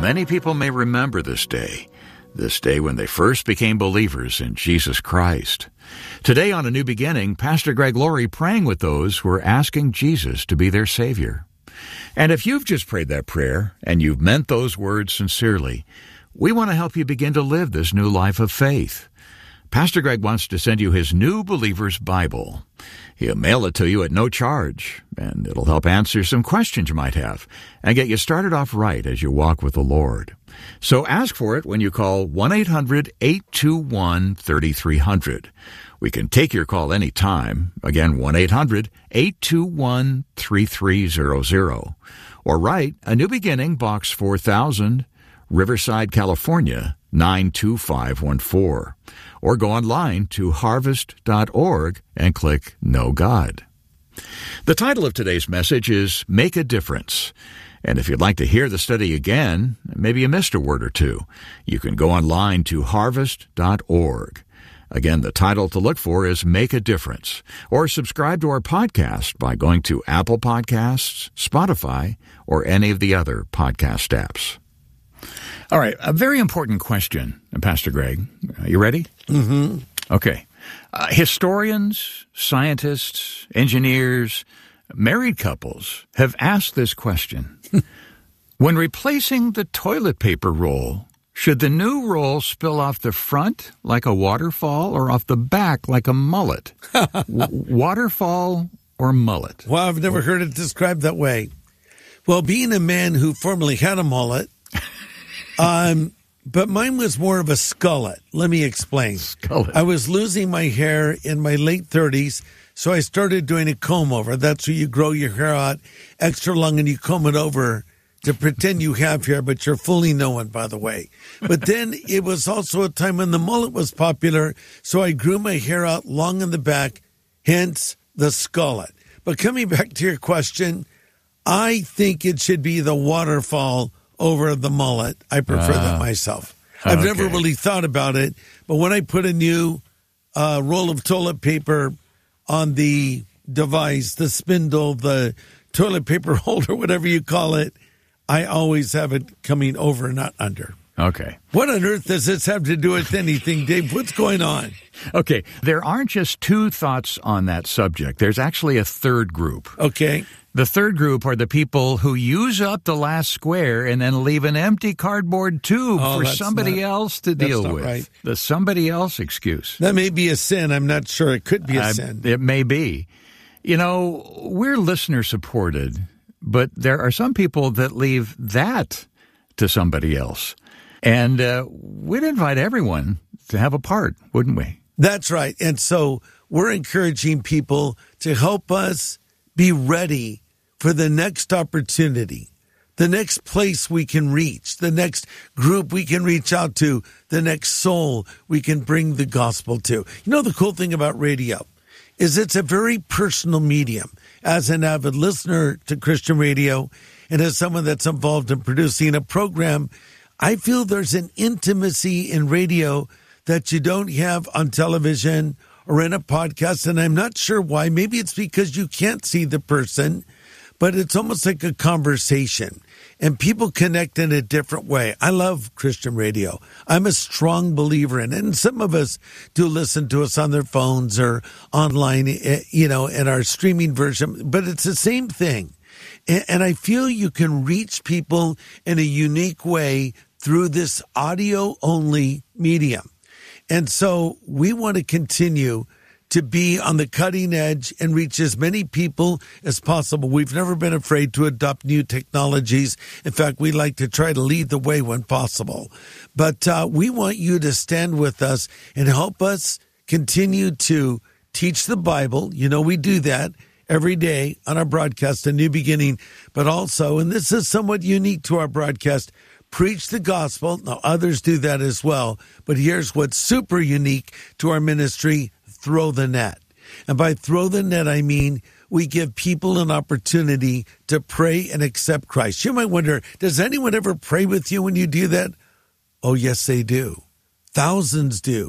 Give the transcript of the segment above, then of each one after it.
Many people may remember this day when they first became believers in Jesus Christ. Today on A New Beginning, Pastor Greg Laurie praying with those who are asking Jesus to be their Savior. And if you've just prayed that prayer and you've meant those words sincerely, we want to help you begin to live this new life of faith. Pastor Greg wants to send you his New Believer's Bible. He'll mail it to you at no charge, and it'll help answer some questions you might have and get you started off right as you walk with the Lord. So ask for it when you call 1-800-821-3300. We can take your call anytime. Again, 1-800-821-3300. Or write A New Beginning, Box 4000, Riverside, California, 92514. Or go online to harvest.org and click Know God. The title of today's message is Make a Difference. And if you'd like to hear the study again, maybe you missed a word or two, you can go online to harvest.org. Again, the title to look for is Make a Difference. Or subscribe to our podcast by going to Apple Podcasts, Spotify, or any of the other podcast apps. All right, a very important question, Pastor Greg. Are you ready? Mm-hmm. Okay. Historians, scientists, engineers, married couples have asked this question. When replacing the toilet paper roll, should the new roll spill off the front like a waterfall or off the back like a mullet? Waterfall or mullet? Well, I've never heard it described that way. Well, being a man who formerly had a mullet, but mine was more of a skullet. Let me explain. Skullet. I was losing my hair in my late 30s, so I started doing a comb over. That's where you grow your hair out extra long and you comb it over to pretend you have hair, but you're fooling no one, by the way. But then it was also a time when the mullet was popular, so I grew my hair out long in the back, hence the skullet. But coming back to your question, I think it should be the waterfall over the mullet. I prefer that myself. I've never really thought about it, but when I put a new roll of toilet paper on the device, the spindle, the toilet paper holder, whatever you call it, I always have it coming over, not under. Okay. What on earth does this have to do with anything, Dave? What's going on? Okay, there aren't just two thoughts on that subject. There's actually a third group. Okay. The third group are the people who use up the last square and then leave an empty cardboard tube for somebody else to deal with. Right. The somebody else excuse. That may be a sin. I'm not sure. It could be a sin. It may be. You know, we're listener supported, but there are some people that leave that to somebody else. And we'd invite everyone to have a part, wouldn't we? That's right. And so we're encouraging people to help us be ready for the next opportunity, the next place we can reach, the next group we can reach out to, the next soul we can bring the gospel to. You know, the cool thing about radio is it's a very personal medium. As an avid listener to Christian radio and as someone that's involved in producing a program, I feel there's an intimacy in radio that you don't have on television or in a podcast, and I'm not sure why. Maybe it's because you can't see the person, but it's almost like a conversation, and people connect in a different way. I love Christian radio. I'm a strong believer in it, and some of us do listen to us on their phones or online, you know, in our streaming version, but it's the same thing. And I feel you can reach people in a unique way through this audio-only medium. And so we want to continue to be on the cutting edge and reach as many people as possible. We've never been afraid to adopt new technologies. In fact, we like to try to lead the way when possible. But we want you to stand with us and help us continue to teach the Bible. You know, we do that every day on our broadcast, A New Beginning, but also, and this is somewhat unique to our broadcast, preach the gospel. Now, others do that as well, but here's what's super unique to our ministry: throw the net. And by throw the net, I mean we give people an opportunity to pray and accept Christ. You might wonder, does anyone ever pray with you when you do that? Oh, yes, they do. Thousands do.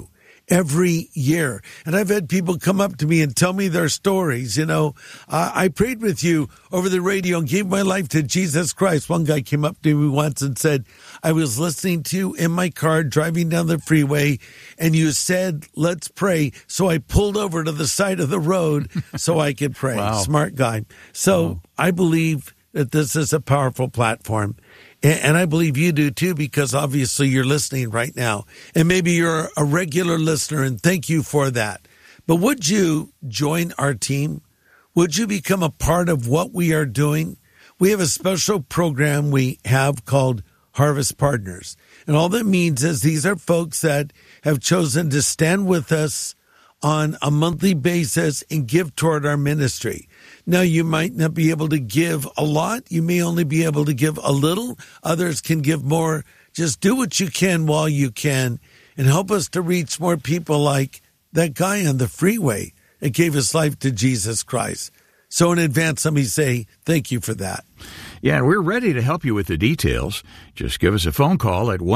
every year. And I've had people come up to me and tell me their stories. I prayed with you over the radio and gave my life to Jesus Christ. One guy came up to me once and said, I was listening to you in my car driving down the freeway, and you said, let's pray. So I pulled over to the side of the road so I could pray. Wow. Smart guy. So I believe that this is a powerful platform. And I believe you do too, because obviously you're listening right now. And maybe you're a regular listener, and thank you for that. But would you join our team? Would you become a part of what we are doing? We have a special program we have called Harvest Partners. And all that means is these are folks that have chosen to stand with us on a monthly basis and give toward our ministry. Now, you might not be able to give a lot. You may only be able to give a little. Others can give more. Just do what you can while you can and help us to reach more people like that guy on the freeway that gave his life to Jesus Christ. So in advance, let me say thank you for that. Yeah, and we're ready to help you with the details. Just give us a phone call at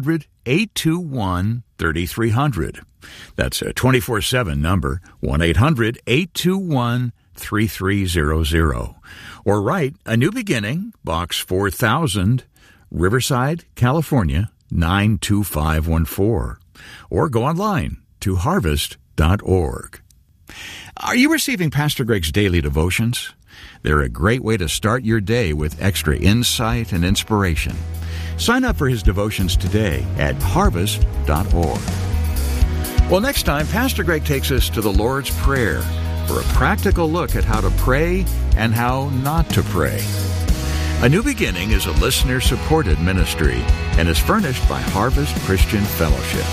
1-800-821-3300. That's a 24/7 number, 1-800-821-3300. 3300, or write A New Beginning, Box 4000, Riverside, California, 92514, or go online to harvest.org. Are you receiving Pastor Greg's daily devotions? They're a great way to start your day with extra insight and inspiration. Sign up for his devotions today at harvest.org. Well, next time, Pastor Greg takes us to the Lord's Prayer for a practical look at how to pray and how not to pray. A New Beginning is a listener-supported ministry and is furnished by Harvest Christian Fellowship.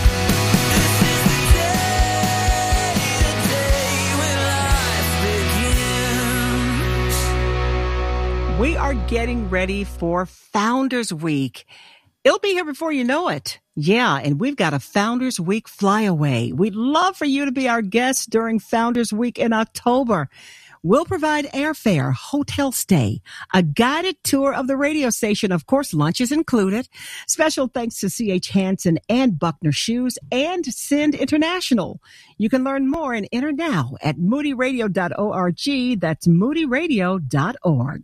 We are getting ready for Founders Week. It'll be here before you know it. Yeah, and we've got a Founders Week flyaway. We'd love for you to be our guest during Founders Week in October. We'll provide airfare, hotel stay, a guided tour of the radio station. Of course, lunch is included. Special thanks to C.H. Hansen and Buckner Shoes and Send International. You can learn more and enter now at moodyradio.org. That's moodyradio.org.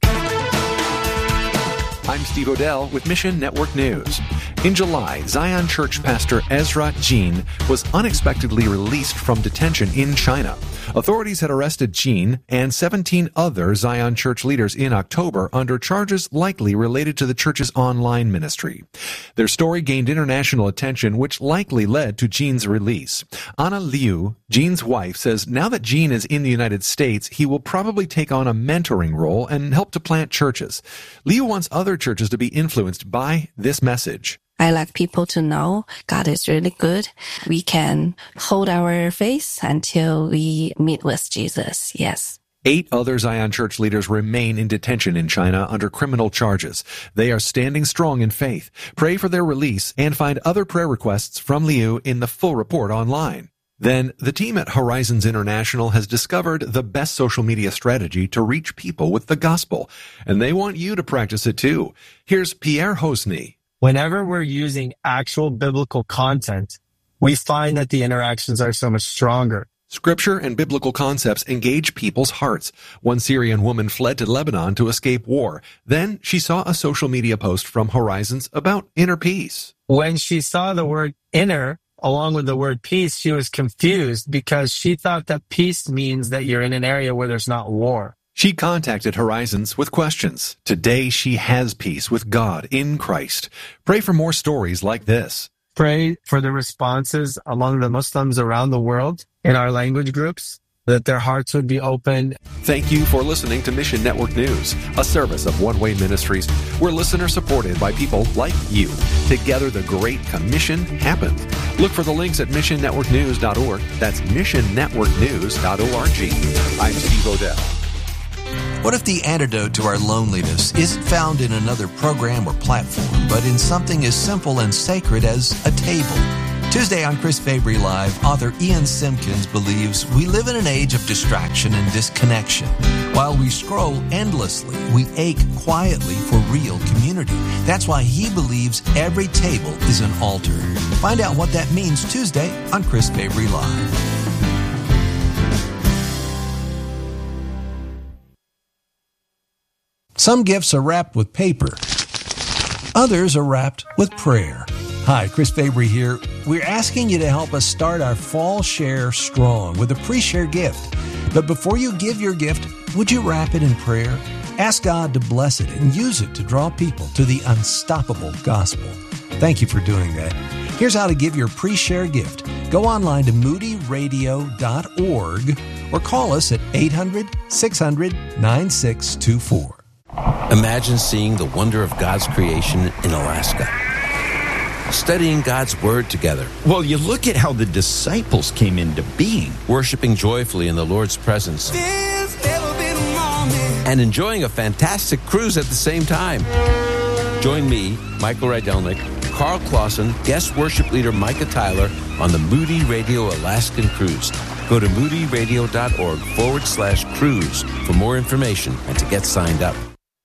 I'm Steve Odell with Mission Network News. In July, Zion Church pastor Ezra Jean was unexpectedly released from detention in China. Authorities had arrested Jean and 17 other Zion Church leaders in October under charges likely related to the church's online ministry. Their story gained international attention, which likely led to Jean's release. Anna Liu, Jean's wife, says now that Jean is in the United States, he will probably take on a mentoring role and help to plant churches. Liu wants other churches to be influenced by this message. I like people to know God is really good. We can hold our faith until we meet with Jesus. Yes. 8 other Zion Church leaders remain in detention in China under criminal charges. They are standing strong in faith. Pray for their release and find other prayer requests from Liu in the full report online. Then, the team at Horizons International has discovered the best social media strategy to reach people with the gospel, and they want you to practice it too. Here's Pierre Hosny. Whenever we're using actual biblical content, we find that the interactions are so much stronger. Scripture and biblical concepts engage people's hearts. One Syrian woman fled to Lebanon to escape war. Then she saw a social media post from Horizons about inner peace. When she saw the word inner along with the word peace, she was confused because she thought that peace means that you're in an area where there's not war. She contacted Horizons with questions. Today she has peace with God in Christ. Pray for more stories like this. Pray for the responses among the Muslims around the world in our language groups, that their hearts would be open. Thank you for listening to Mission Network News, a service of One Way Ministries. We're listener supported by people like you. Together, the Great Commission happens. Look for the links at missionnetworknews.org. That's missionnetworknews.org. I'm Steve Odell. What if the antidote to our loneliness isn't found in another program or platform, but in something as simple and sacred as a table? Tuesday on Chris Fabry Live, author Ian Simpkins believes we live in an age of distraction and disconnection. While we scroll endlessly, we ache quietly for real community. That's why he believes every table is an altar. Find out what that means Tuesday on Chris Fabry Live. Some gifts are wrapped with paper. Others are wrapped with prayer. Hi, Chris Fabry here. We're asking you to help us start our fall share strong with a pre-share gift. But before you give your gift, would you wrap it in prayer? Ask God to bless it and use it to draw people to the unstoppable gospel. Thank you for doing that. Here's how to give your pre-share gift. Go online to moodyradio.org or call us at 800-600-9624. Imagine seeing the wonder of God's creation in Alaska. Studying God's Word together. Well, you look at how the disciples came into being. Worshiping joyfully in the Lord's presence. And enjoying a fantastic cruise at the same time. Join me, Michael Rydelnik, Carl Clausen, guest worship leader Micah Tyler on the Moody Radio Alaskan Cruise. Go to moodyradio.org/cruise for more information and to get signed up.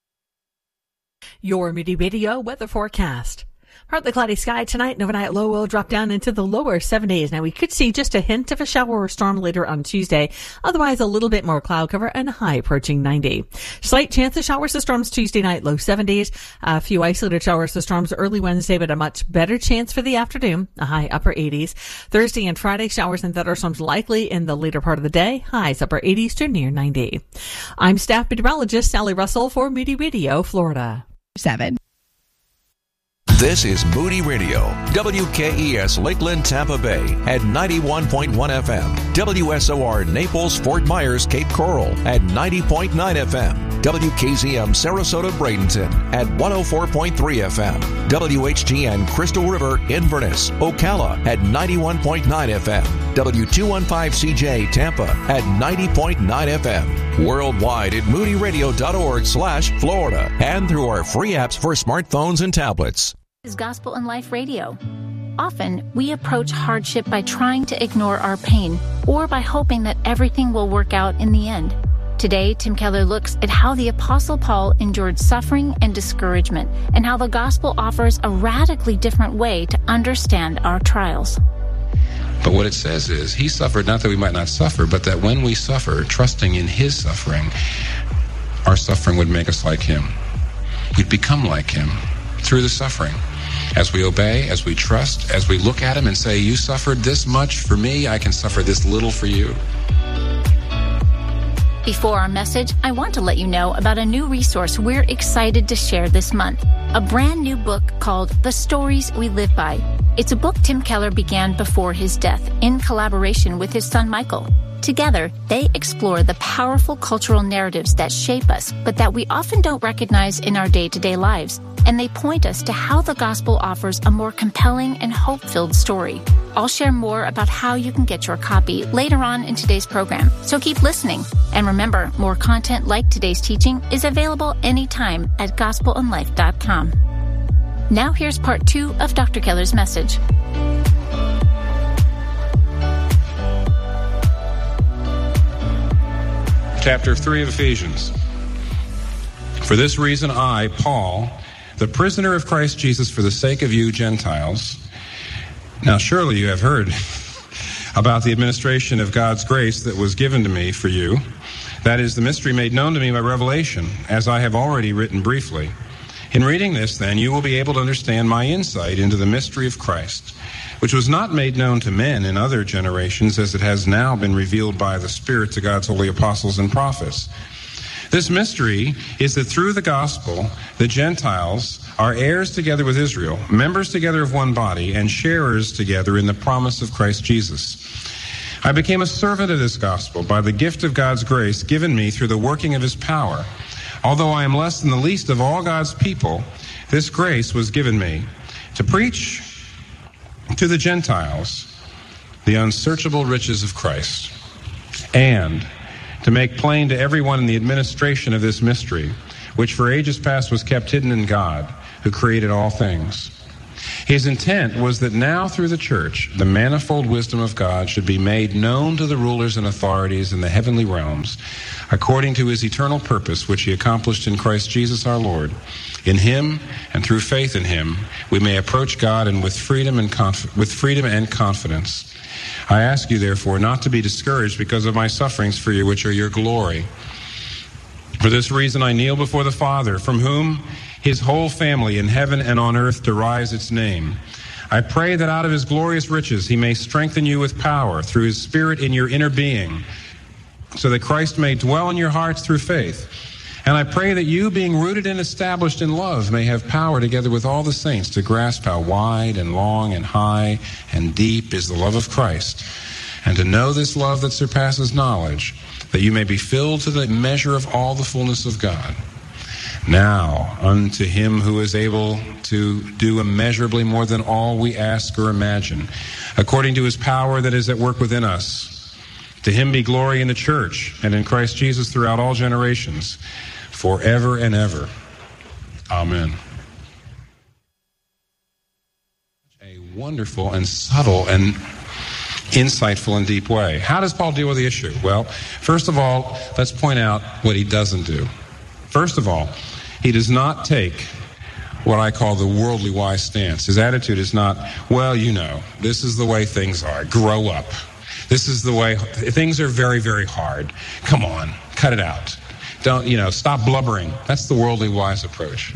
Your Moody Radio weather forecast. Partly cloudy sky tonight, and overnight low will drop down into the lower 70s. Now, we could see just a hint of a shower or storm later on Tuesday. Otherwise, a little bit more cloud cover and a high approaching 90. Slight chance of showers or storms Tuesday night, low 70s. A few isolated showers or storms early Wednesday, but a much better chance for the afternoon, a high upper 80s. Thursday and Friday, showers and thunderstorms likely in the later part of the day, highs upper 80s to near 90. I'm staff meteorologist Sally Russell for Moody Radio, Florida. 7. This is Moody Radio, WKES Lakeland, Tampa Bay at 91.1 FM, WSOR Naples, Fort Myers, Cape Coral at 90.9 FM, WKZM Sarasota, Bradenton at 104.3 FM, WHTN Crystal River, Inverness, Ocala at 91.9 FM, W215CJ Tampa at 90.9 FM, worldwide at moodyradio.org/Florida, and through our free apps for smartphones and tablets. Is Gospel in Life Radio. Often, we approach hardship by trying to ignore our pain or by hoping that everything will work out in the end. Today, Tim Keller looks at how the Apostle Paul endured suffering and discouragement and how the gospel offers a radically different way to understand our trials. But what it says is, he suffered not that we might not suffer, but that when we suffer, trusting in his suffering, our suffering would make us like him. We'd become like him through the suffering. As we obey, as we trust, as we look at him and say, you suffered this much for me, I can suffer this little for you. Before our message, I want to let you know about a new resource we're excited to share this month. A brand new book called The Stories We Live By. It's a book Tim Keller began before his death in collaboration with his son Michael. Together, they explore the powerful cultural narratives that shape us, but that we often don't recognize in our day-to-day lives. And they point us to how the gospel offers a more compelling and hope-filled story. I'll share more about how you can get your copy later on in today's program, so keep listening. And remember, more content like today's teaching is available anytime at gospelinlife.com. Now here's part 2 of Dr. Keller's message. Chapter 3 of Ephesians. For this reason I, Paul, the prisoner of Christ Jesus for the sake of you Gentiles. Now surely you have heard about the administration of God's grace that was given to me for you. That is the mystery made known to me by revelation, as I have already written briefly. In reading this, then, you will be able to understand my insight into the mystery of Christ, which was not made known to men in other generations, as it has now been revealed by the Spirit to God's holy apostles and prophets. This mystery is that through the gospel, the Gentiles are heirs together with Israel, members together of one body, and sharers together in the promise of Christ Jesus. I became a servant of this gospel by the gift of God's grace given me through the working of his power. Although I am less than the least of all God's people, this grace was given me to preach to the Gentiles the unsearchable riches of Christ, and to make plain to everyone in the administration of this mystery, which for ages past was kept hidden in God, who created all things. His intent was that now through the church, the manifold wisdom of God should be made known to the rulers and authorities in the heavenly realms, according to his eternal purpose, which he accomplished in Christ Jesus our Lord. In him, and through faith in him, we may approach God and with freedom and confidence. I ask you, therefore, not to be discouraged because of my sufferings for you, which are your glory. For this reason I kneel before the Father, from whom his whole family in heaven and on earth derives its name. I pray that out of his glorious riches he may strengthen you with power through his Spirit in your inner being, so that Christ may dwell in your hearts through faith. And I pray that you, being rooted and established in love, may have power together with all the saints to grasp how wide and long and high and deep is the love of Christ, and to know this love that surpasses knowledge, that you may be filled to the measure of all the fullness of God. Now, unto him who is able to do immeasurably more than all we ask or imagine, according to his power that is at work within us, to him be glory in the church and in Christ Jesus throughout all generations, forever and ever. Amen. A wonderful and subtle and insightful and deep way. How does Paul deal with the issue? Well, first of all, let's point out what he doesn't do. First of all, he does not take what I call the worldly wise stance. His attitude is not, well, you know, this is the way things are. Grow up. This is the way, things are very, very hard. Come on, cut it out. Don't, stop blubbering. That's the worldly wise approach.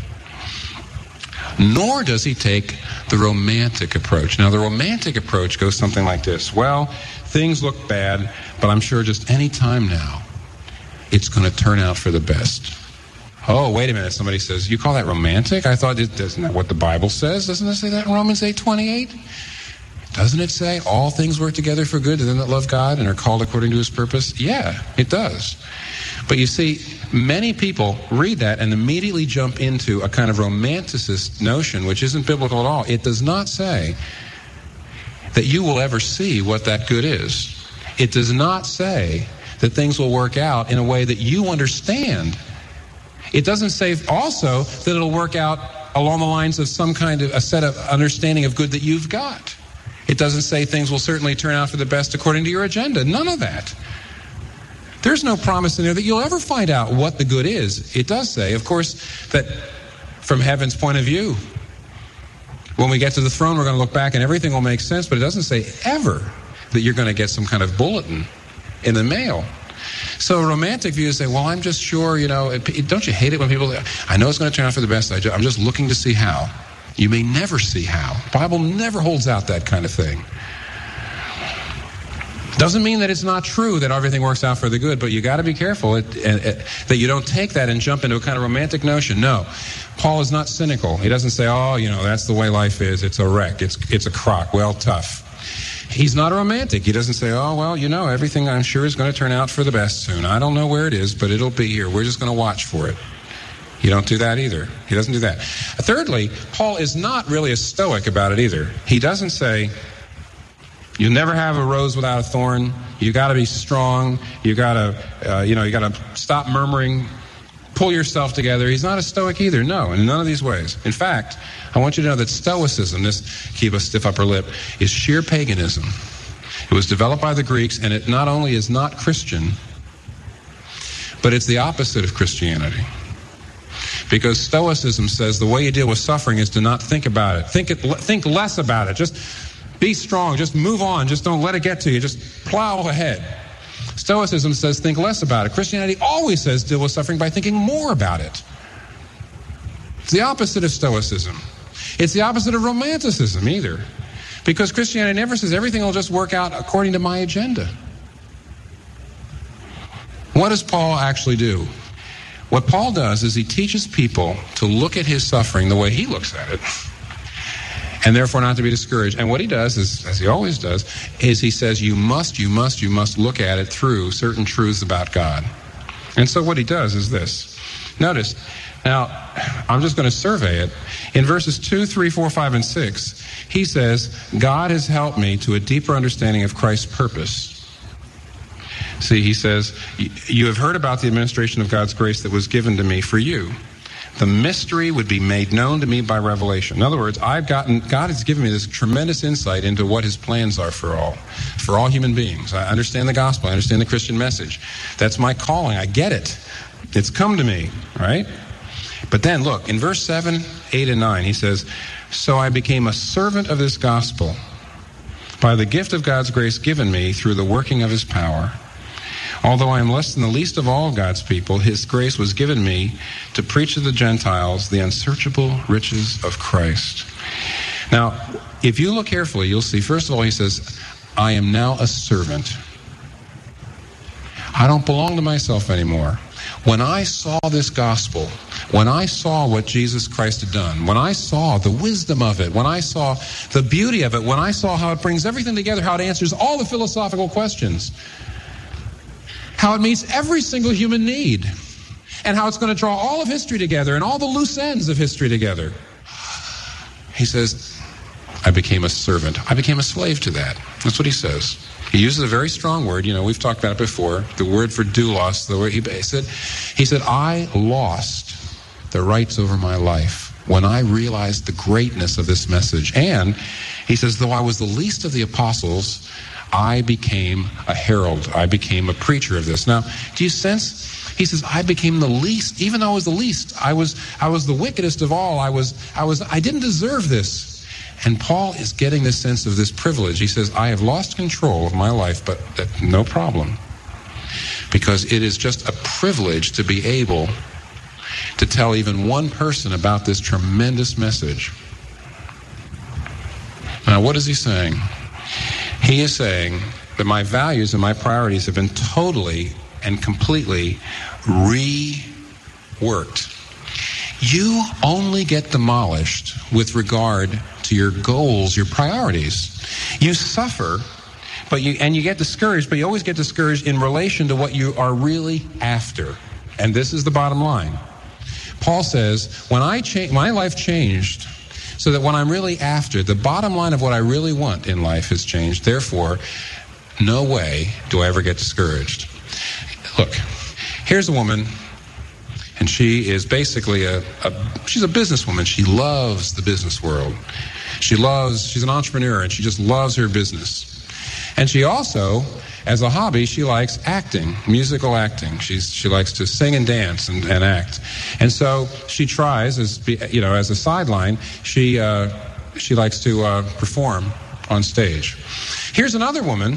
Nor does he take the romantic approach. Now, the romantic approach goes something like this. Well, things look bad, but I'm sure just any time now, it's going to turn out for the best. Oh, wait a minute, somebody says, you call that romantic? I thought, isn't that what the Bible says? Doesn't it say that in Romans 8:28? Doesn't it say all things work together for good to them that love God and are called according to his purpose? Yeah, it does. But you see, many people read that and immediately jump into a kind of romanticist notion, which isn't biblical at all. It does not say that you will ever see what that good is. It does not say that things will work out in a way that you understand. It doesn't say also that it'll work out along the lines of some kind of a set of understanding of good that you've got. It doesn't say things will certainly turn out for the best according to your agenda. None of that. There's no promise in there that you'll ever find out what the good is. It does say, of course, that from heaven's point of view, when we get to the throne, we're going to look back and everything will make sense, but it doesn't say ever that you're going to get some kind of bulletin in the mail. So a romantic view is say, well, I'm just sure, don't you hate it when people say, I know it's going to turn out for the best, I'm just looking to see how. You may never see how. The Bible never holds out that kind of thing. Doesn't mean that it's not true that everything works out for the good, but you got to be careful that you don't take that and jump into a kind of romantic notion. No, Paul is not cynical. He doesn't say, that's the way life is. It's a wreck. It's a crock. Well, tough. He's not a romantic. He doesn't say, everything I'm sure is going to turn out for the best soon. I don't know where it is, but it'll be here. We're just going to watch for it. You don't do that either. He doesn't do that. Thirdly, Paul is not really a stoic about it either. He doesn't say, you never have a rose without a thorn. You got to be strong. You got to, stop murmuring. Pull yourself together. He's not a stoic either. No, in none of these ways. In fact, I want you to know that stoicism, this keep a stiff upper lip, is sheer paganism. It was developed by the Greeks, and it not only is not Christian, but it's the opposite of Christianity. Because stoicism says the way you deal with suffering is to not think about it. Think less about it. Just be strong. Just move on. Just don't let it get to you. Just plow ahead. Stoicism says think less about it. Christianity always says deal with suffering by thinking more about it. It's the opposite of stoicism. It's the opposite of romanticism either. Because Christianity never says everything will just work out according to my agenda. What does Paul actually do? What Paul does is he teaches people to look at his suffering the way he looks at it, and therefore not to be discouraged. And what he does is, as he always does, is he says you must look at it through certain truths about God. And so what he does is this. Notice, now, I'm just going to survey it. In verses 2, 3, 4, 5, and 6, he says, God has helped me to a deeper understanding of Christ's purpose. See, he says, you have heard about the administration of God's grace that was given to me for you. the mystery would be made known to me by revelation. In other words, God has given me this tremendous insight into what his plans are for all human beings. I understand the gospel. I understand the Christian message. That's my calling. I get it. It's come to me, right? But then look, in verse 7, 8, and 9, he says, so I became a servant of this gospel by the gift of God's grace given me through the working of his power. Although I am less than the least of all God's people, his grace was given me to preach to the Gentiles the unsearchable riches of Christ. Now, if you look carefully, you'll see, first of all, he says, I am now a servant. I don't belong to myself anymore. When I saw this gospel, when I saw what Jesus Christ had done, when I saw the wisdom of it, when I saw the beauty of it, when I saw how it brings everything together, how it answers all the philosophical questions, how it meets every single human need, and how it's going to draw all of history together and all the loose ends of history together. He says, I became a servant. I became a slave to that. That's what he says. He uses a very strong word. You know, we've talked about it before. The word for doulos, the word he said, I lost the rights over my life when I realized the greatness of this message. And he says, though I was the least of the apostles, I became a herald. I became a preacher of this. Now, do you sense? He says, I became the least. Even though I was the least, I was the wickedest of all. I didn't deserve this. And Paul is getting this sense of this privilege. He says, I have lost control of my life, but no problem. Because it is just a privilege to be able to tell even one person about this tremendous message. Now, what is he saying? He is saying that my values and my priorities have been totally and completely reworked. You only get demolished with regard to your goals, your priorities. You suffer, and you get discouraged, but you always get discouraged in relation to what you are really after. And this is the bottom line. Paul says, when my life changed, so that when I'm really after, the bottom line of what I really want in life has changed. Therefore, no way do I ever get discouraged. Look, here's a woman, and she is basically she's a businesswoman. She loves the business world. She's an entrepreneur, and she just loves her business. And she also, as a hobby, she likes acting, musical acting. She likes to sing and dance and act. And so she tries, as a sideline, she likes to perform on stage. Here's another woman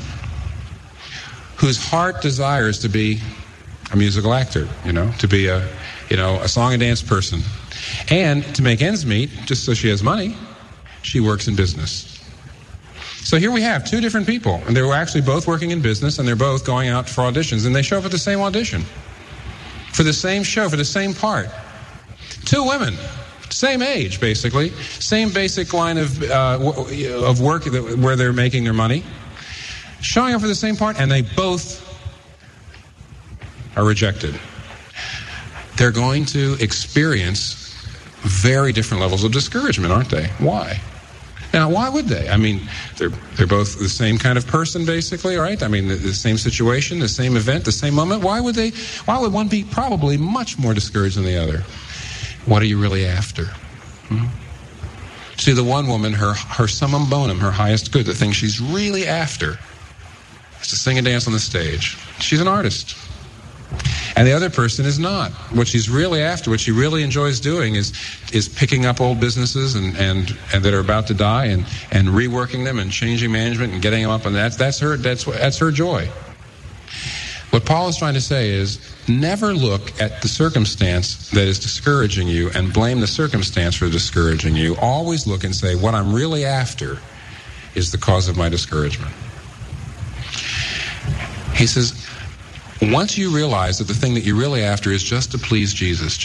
whose heart desires to be a musical actor, to be a song and dance person. And to make ends meet, just so she has money, she works in business. So here we have two different people, and they're actually both working in business, and they're both going out for auditions, and they show up at the same audition for the same show, for the same part. Two women, same age, basically, same basic line of work where they're making their money, showing up for the same part, and they both are rejected. They're going to experience very different levels of discouragement, aren't they? Why? Now, why would they? I mean, they're both the same kind of person, basically, right? I mean, the same situation, the same event, the same moment. Why would one be probably much more discouraged than the other? What are you really after? See, the one woman, her summum bonum, her highest good, the thing she's really after is to sing and dance on the stage. She's an artist. And the other person is not. What she's really after, what she really enjoys doing is picking up old businesses and that are about to die and reworking them and changing management and getting them up, and that's her joy. What Paul is trying to say is, never look at the circumstance that is discouraging you and blame the circumstance for discouraging you. Always look and say, what I'm really after is the cause of my discouragement. He says, once you realize that the thing that you're really after is just to please Jesus,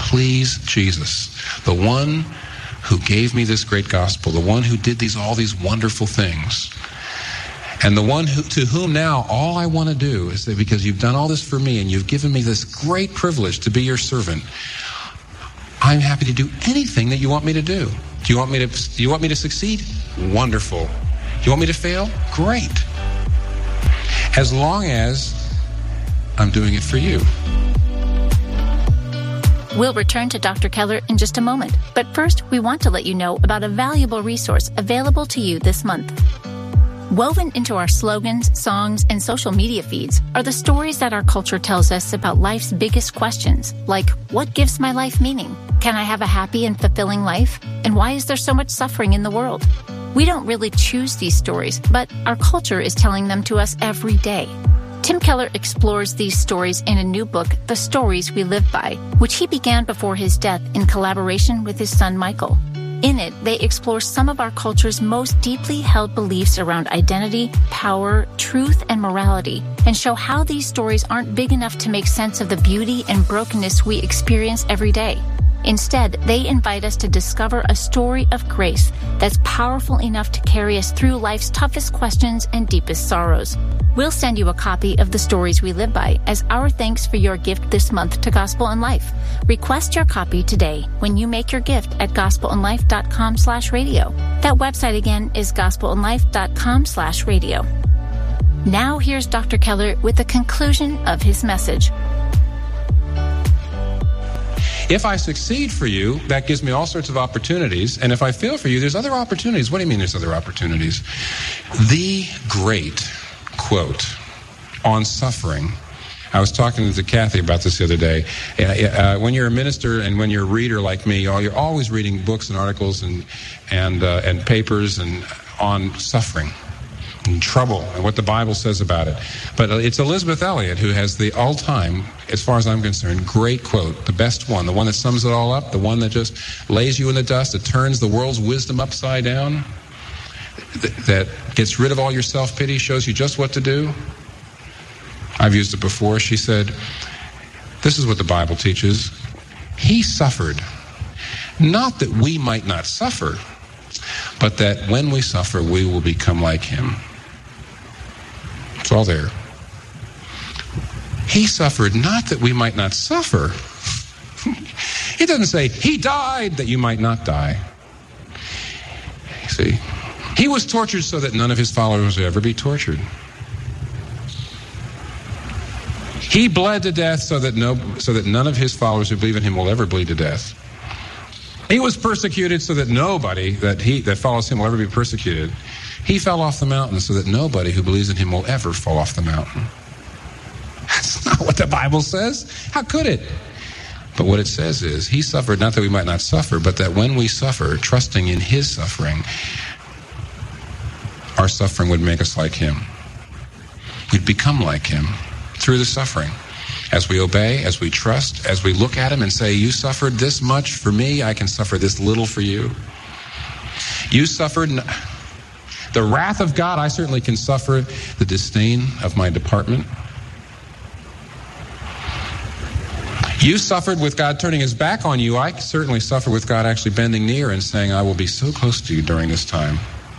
the one who gave me this great gospel, the one who did all these wonderful things, and the one to whom now all I want to do is say, because you've done all this for me and you've given me this great privilege to be your servant, I'm happy to do anything that you want me to do. Do you want me to succeed? Wonderful. Do you want me to fail? Great. As long as I'm doing it for you. We'll return to Dr. Keller in just a moment, but first we want to let you know about a valuable resource available to you this month. Woven into our slogans, songs, and social media feeds are the stories that our culture tells us about life's biggest questions, like, what gives my life meaning? Can I have a happy and fulfilling life? And why is there so much suffering in the world? We don't really choose these stories, but our culture is telling them to us every day. Tim Keller explores these stories in a new book, The Stories We Live By, which he began before his death in collaboration with his son Michael. In it, they explore some of our culture's most deeply held beliefs around identity, power, truth, and morality, and show how these stories aren't big enough to make sense of the beauty and brokenness we experience every day. Instead, they invite us to discover a story of grace that's powerful enough to carry us through life's toughest questions and deepest sorrows. We'll send you a copy of The Stories We Live By as our thanks for your gift this month to Gospel and Life. Request your copy today when you make your gift at gospelandlife.com/radio. That website again is gospelandlife.com/radio. Now here's Dr. Keller with the conclusion of his message. If I succeed for you, that gives me all sorts of opportunities. And if I fail for you, there's other opportunities. What do you mean there's other opportunities? The great quote on suffering. I was talking to Kathy about this the other day. When you're a minister and when you're a reader like me, you're always reading books and articles and papers and on suffering and trouble and what the Bible says about it. But it's Elizabeth Elliot who has the all-time, as far as I'm concerned, great quote, the best one, the one that sums it all up, the one that just lays you in the dust, that turns the world's wisdom upside down, that gets rid of all your self-pity, shows you just what to do. I've used it before. She said, this is what the Bible teaches. He suffered, not that we might not suffer, but that when we suffer, we will become like him. It's all there. He suffered not that we might not suffer. He doesn't say, he died that you might not die. See? He was tortured so that none of his followers would ever be tortured. He bled to death so that none of his followers who believe in him will ever bleed to death. He was persecuted so that nobody that follows him will ever be persecuted. He fell off the mountain so that nobody who believes in him will ever fall off the mountain. That's not what the Bible says. How could it? But what it says is, he suffered not that we might not suffer, but that when we suffer, trusting in his suffering, our suffering would make us like him. We'd become like him through the suffering. As we obey, as we trust, as we look at him and say, you suffered this much for me, I can suffer this little for you. You suffered the wrath of God, I certainly can suffer the disdain of my department. You suffered with God turning his back on you. I certainly suffer with God actually bending near and saying, I will be so close to you during this time.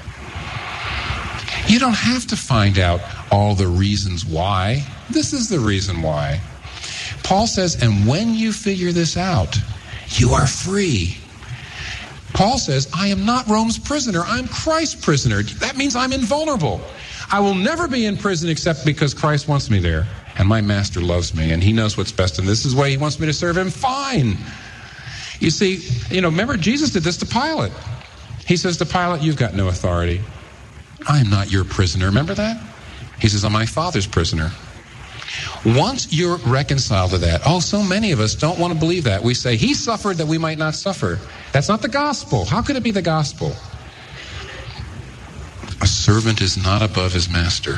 You don't have to find out all the reasons why. This is the reason why. Paul says, and when you figure this out, you are free. Paul says, I am not Rome's prisoner. I'm Christ's prisoner. That means I'm invulnerable. I will never be in prison except because Christ wants me there. And my master loves me, and he knows what's best, and this is the way he wants me to serve him. Fine. You see, remember, Jesus did this to Pilate. He says to Pilate, you've got no authority. I am not your prisoner. Remember that? He says, I'm my Father's prisoner. Once you're reconciled to that, so many of us don't want to believe that. We say, he suffered that we might not suffer. That's not the gospel. How could it be the gospel? A servant is not above his master.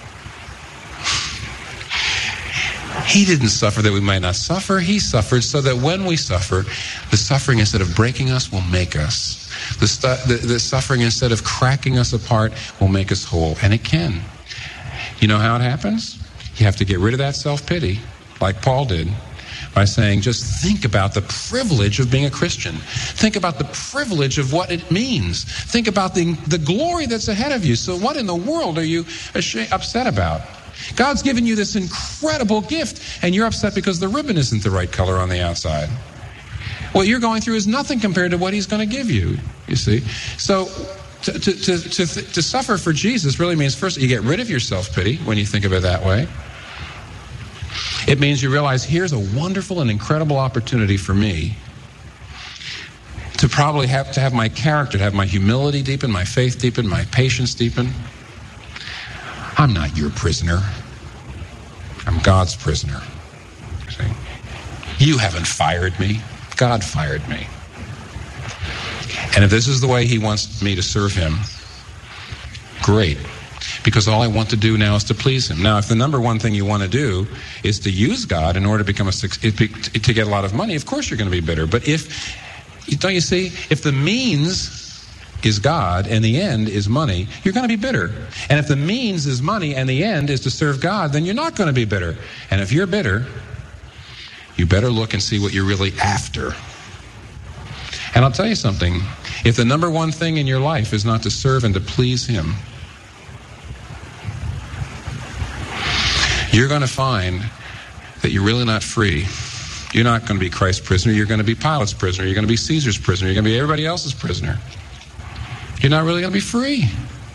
He didn't suffer that we might not suffer. He suffered so that when we suffer, the suffering, instead of breaking us, will make us. The suffering, instead of cracking us apart, will make us whole. And it can. You know how it happens? You have to get rid of that self-pity, like Paul did, by saying, just think about the privilege of being a Christian. Think about the privilege of what it means. Think about the glory that's ahead of you. So what in the world are you upset about? God's given you this incredible gift, and you're upset because the ribbon isn't the right color on the outside. What you're going through is nothing compared to what he's going to give you, you see. So to suffer for Jesus really means, first, you get rid of your self-pity when you think of it that way. It means you realize here's a wonderful and incredible opportunity for me to probably have my character, to have my humility deepen, my faith deepen, my patience deepen. I'm not your prisoner. I'm God's prisoner. See? You haven't fired me. God fired me. And if this is the way he wants me to serve him, great. Because all I want to do now is to please him. Now, if the number one thing you want to do is to use God in order to become to get a lot of money, of course you're going to be bitter. But don't you see, if the means is God and the end is money, you're going to be bitter. And if the means is money and the end is to serve God, then you're not going to be bitter. And if you're bitter, you better look and see what you're really after. And I'll tell you something, if the number one thing in your life is not to serve and to please him, you're going to find that you're really not free. You're not going to be Christ's prisoner. You're going to be Pilate's prisoner. You're going to be Caesar's prisoner. You're going to be everybody else's prisoner. You're not really going to be free.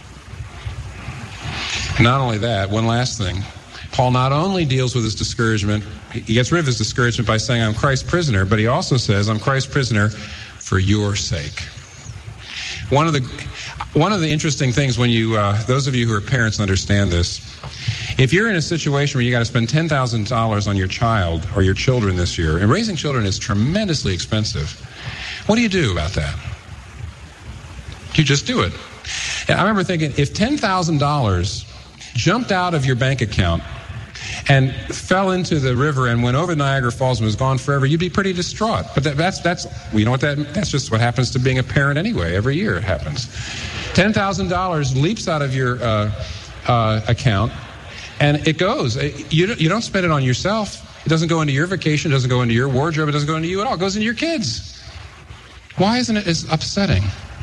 And not only that, one last thing. Paul not only deals with his discouragement, he gets rid of his discouragement by saying, I'm Christ's prisoner, but he also says, I'm Christ's prisoner for your sake. One of the interesting things when you, those of you who are parents understand this, if you're in a situation where you got to spend $10,000 on your child or your children this year, and raising children is tremendously expensive, what do you do about that? You just do it. I remember thinking, if $10,000 jumped out of your bank account and fell into the river and went over Niagara Falls and was gone forever, you'd be pretty distraught. But that's you know what that's just what happens to being a parent anyway. Every year it happens. $10,000 leaps out of your account, and it goes. You don't spend it on yourself. It doesn't go into your vacation. It doesn't go into your wardrobe. It doesn't go into you at all. It goes into your kids. Why isn't it as upsetting?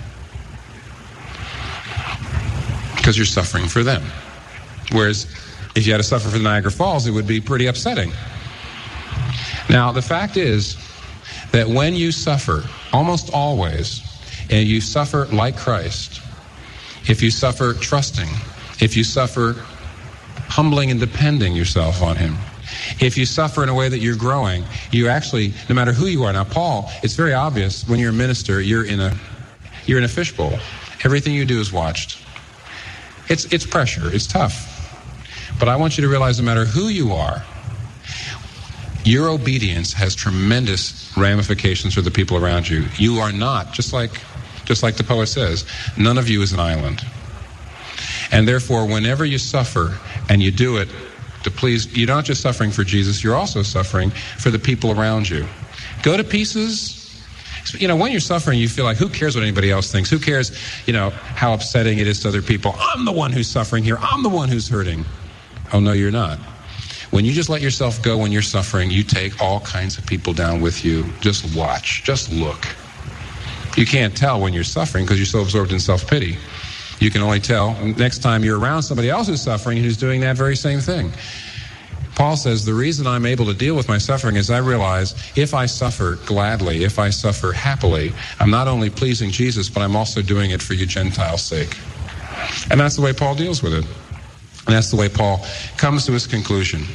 Because you're suffering for them. Whereas if you had to suffer for the Niagara Falls, it would be pretty upsetting. Now, the fact is that when you suffer, almost always, and you suffer like Christ, if you suffer trusting, if you suffer humbling and depending yourself on him, if you suffer in a way that you're growing, you actually, no matter who you are. Now, Paul, it's very obvious when you're a minister, you're in a fishbowl. Everything you do is watched. It's pressure. It's tough. But I want you to realize no matter who you are, your obedience has tremendous ramifications for the people around you. You are not, just like the poet says, none of you is an island. And therefore, whenever you suffer and you do it to please, you're not just suffering for Jesus, you're also suffering for the people around you. Go to pieces. You know, when you're suffering, you feel like, who cares what anybody else thinks? Who cares, how upsetting it is to other people? I'm the one who's suffering here. I'm the one who's hurting. Oh, no, you're not. When you just let yourself go when you're suffering, you take all kinds of people down with you. Just watch. Just look. You can't tell when you're suffering because you're so absorbed in self-pity. You can only tell next time you're around somebody else who's suffering and who's doing that very same thing. Paul says, the reason I'm able to deal with my suffering is I realize if I suffer gladly, if I suffer happily, I'm not only pleasing Jesus, but I'm also doing it for you Gentiles' sake. And that's the way Paul deals with it. And that's the way Paul comes to his conclusion.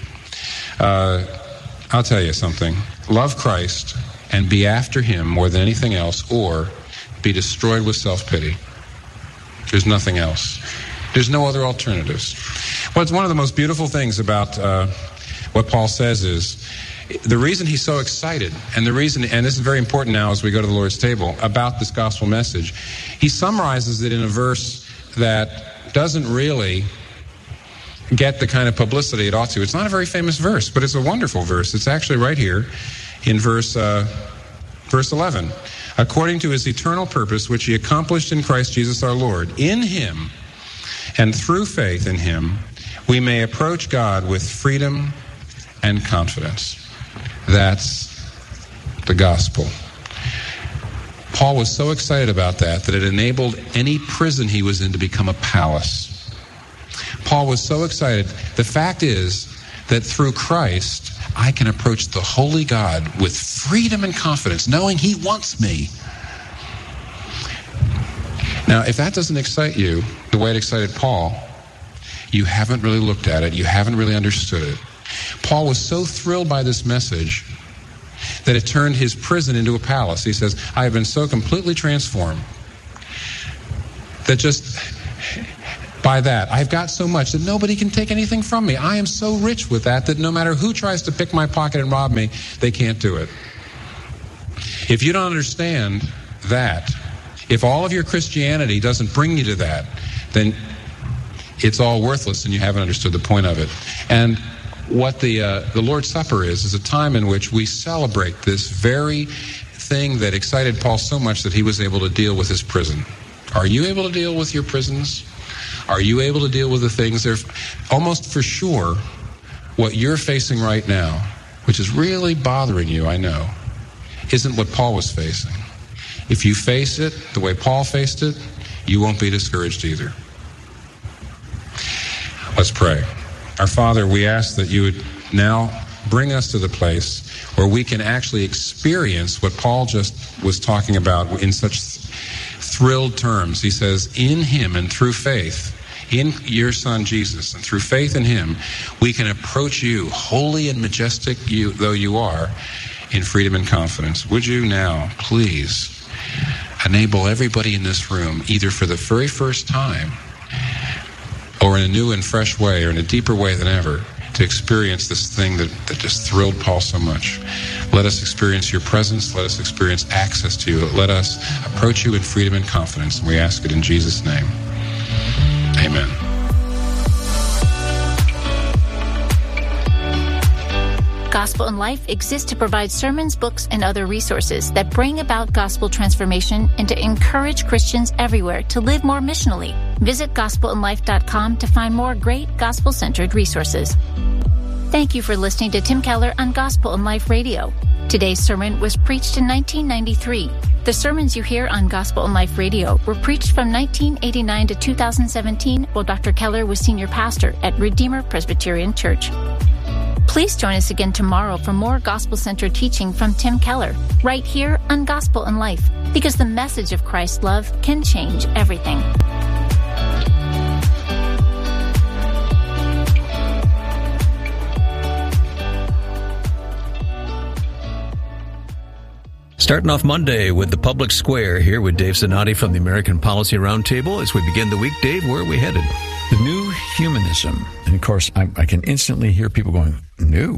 I'll tell you something. Love Christ and be after him more than anything else, or be destroyed with self-pity. There's nothing else. There's no other alternatives. What's one of the most beautiful things about what Paul says is the reason he's so excited, and the reason, and this is very important now as we go to the Lord's table, about this gospel message, he summarizes it in a verse that doesn't really get the kind of publicity it ought to. It's not a very famous verse, but it's a wonderful verse. It's actually right here in verse 11. According to his eternal purpose, which he accomplished in Christ Jesus our Lord, in him and through faith in him, we may approach God with freedom and confidence. That's the gospel. Paul was so excited about that it enabled any prison he was in to become a palace. Paul was so excited. The fact is that through Christ, I can approach the holy God with freedom and confidence, knowing he wants me. Now, if that doesn't excite you the way it excited Paul, you haven't really looked at it. You haven't really understood it. Paul was so thrilled by this message that it turned his prison into a palace. He says, I have been so completely transformed that just by that, I've got so much that nobody can take anything from me. I am so rich with that no matter who tries to pick my pocket and rob me, they can't do it. If you don't understand that, if all of your Christianity doesn't bring you to that, then it's all worthless and you haven't understood the point of it. And what the Lord's Supper is a time in which we celebrate this very thing that excited Paul so much that he was able to deal with his prison. Are you able to deal with your prisons? Are you able to deal with the things that are almost for sure what you're facing right now, which is really bothering you, I know, isn't what Paul was facing. If you face it the way Paul faced it, you won't be discouraged either. Let's pray. Our Father, we ask that you would now bring us to the place where we can actually experience what Paul just was talking about in such thrilled terms. He says, in him and through faith, in your Son Jesus, and through faith in him, we can approach you, holy and majestic though you are, in freedom and confidence. Would you now, please, enable everybody in this room, either for the very first time, or in a new and fresh way, or in a deeper way than ever, to experience this thing that just thrilled Paul so much. Let us experience your presence. Let us experience access to you. Let us approach you in freedom and confidence. And we ask it in Jesus' name. Amen. Gospel in Life exists to provide sermons, books, and other resources that bring about gospel transformation and to encourage Christians everywhere to live more missionally. Visit gospelinlife.com to find more great gospel-centered resources. Thank you for listening to Tim Keller on Gospel in Life Radio. Today's sermon was preached in 1993. The sermons you hear on Gospel in Life Radio were preached from 1989 to 2017 while Dr. Keller was senior pastor at Redeemer Presbyterian Church. Please join us again tomorrow for more gospel-centered teaching from Tim Keller, right here on Gospel in Life, because the message of Christ's love can change everything. Starting off Monday with the Public Square here with Dave Zanotti from the American Policy Roundtable. As we begin the week, Dave, where are we headed? The new humanism. And of course, I can instantly hear people going, new?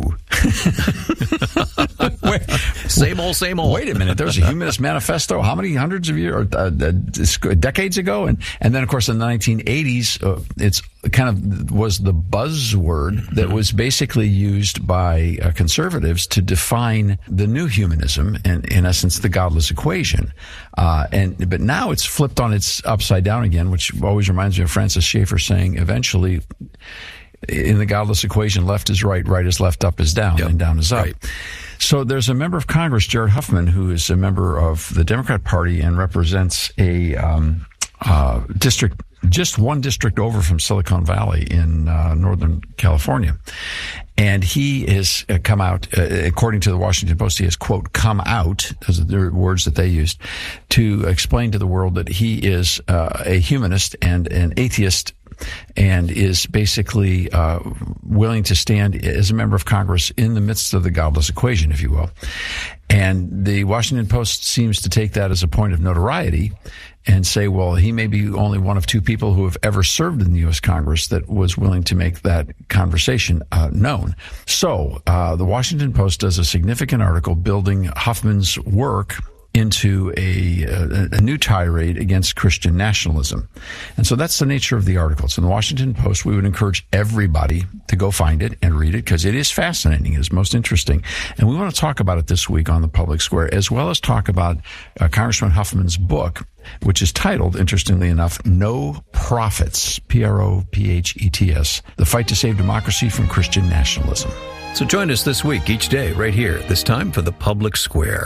Same old. Wait a minute. There's a Humanist Manifesto how many hundreds of years, or decades ago? And then, of course, in the 1980s, it's kind of was the buzzword that was basically used by conservatives to define the new humanism, and in essence, the godless equation. But now it's flipped on its upside down again, which always reminds me of Francis Schaeffer saying, eventually, in the godless equation, left is right, right is left, up is down, and down is up. Right. So there's a member of Congress, Jared Huffman, who is a member of the Democrat Party and represents a district, just one district over from Silicon Valley in Northern California. And he has come out, according to the Washington Post, he has, quote, come out, those are the words that they used, to explain to the world that he is a humanist and an atheist, and is basically willing to stand as a member of Congress in the midst of the godless equation, if you will. And the Washington Post seems to take that as a point of notoriety and say, well, he may be only one of two people who have ever served in the U.S. Congress that was willing to make that conversation known. So the Washington Post does a significant article building Huffman's work into a new tirade against Christian nationalism. And so that's the nature of the article. It's in the Washington Post. We would encourage everybody to go find it and read it because it is fascinating. It is most interesting. And we want to talk about it this week on the Public Square, as well as talk about Congressman Huffman's book, which is titled, interestingly enough, No Prophets, Prophets, The Fight to Save Democracy from Christian Nationalism. So join us this week, each day, right here, this time for the Public Square.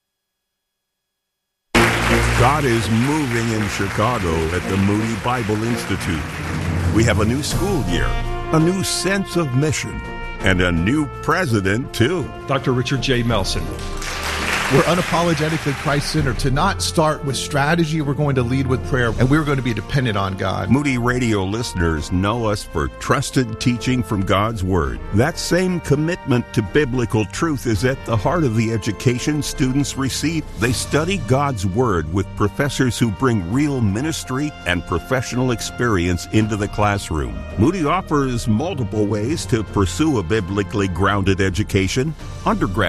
God is moving in Chicago at the Moody Bible Institute. We have a new school year, a new sense of mission, and a new president, too. Dr. Richard J. Melson. We're unapologetically Christ-centered. To not start with strategy, we're going to lead with prayer, and we're going to be dependent on God. Moody Radio listeners know us for trusted teaching from God's Word. That same commitment to biblical truth is at the heart of the education students receive. They study God's Word with professors who bring real ministry and professional experience into the classroom. Moody offers multiple ways to pursue a biblically grounded education. Undergrad